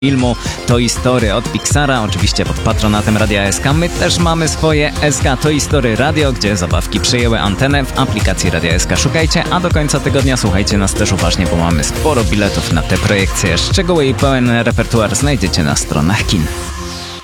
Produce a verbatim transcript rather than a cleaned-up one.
filmu Toy Story od Pixara, oczywiście pod patronatem Radia S K. My też mamy swoje S K Toy Story Radio, gdzie zabawki przyjęły antenę w aplikacji Radia S K. Szukajcie, a do końca tygodnia słuchajcie nas też uważnie, bo mamy sporo biletów na te projekcje. Szczegóły i pełen repertuar znajdziecie na stronach kin.